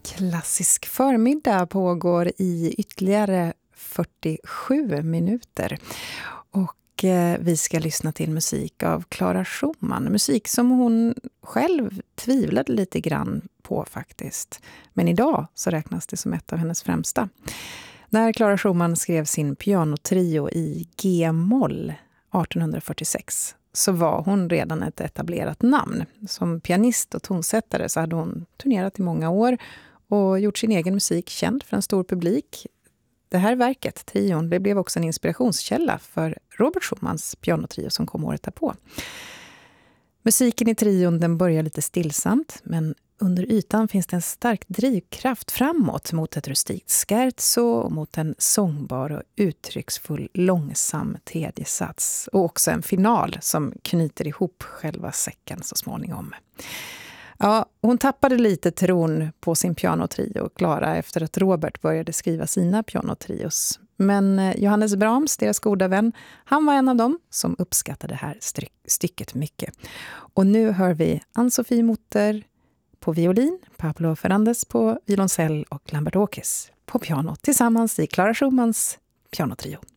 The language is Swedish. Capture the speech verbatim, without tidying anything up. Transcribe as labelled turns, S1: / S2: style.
S1: Klassisk förmiddag pågår i ytterligare fyrtiosju minuter. Och eh, vi ska lyssna till musik av Clara Schumann. Musik som hon själv tvivlade lite grann på faktiskt. Men idag så räknas det som ett av hennes främsta. När Clara Schumann skrev sin pianotrio i G-moll arton fyrtiosex så var hon redan ett etablerat namn. Som pianist och tonsättare så hade hon turnerat i många år och gjort sin egen musik känd för en stor publik. Det här verket, trion, det blev också en inspirationskälla för Robert Schumanns pianotrio som kom året därpå. Musiken i trion den börjar lite stillsamt, men under ytan finns det en stark drivkraft framåt mot ett rustikt scherzo och mot en sångbar och uttrycksfull långsam tredje sats. Och också en final som knyter ihop själva säcken så småningom. Ja, hon tappade lite tron på sin pianotrio, Clara, efter att Robert började skriva sina pianotrios. Men Johannes Brahms, deras goda vän, han var en av dem som uppskattade det här stycket mycket. Och nu hör vi Ann-Sofie Mutter på violin, Pablo Fernández på violoncell och Lambert Åkes på piano tillsammans i Clara Schumanns pianotrio.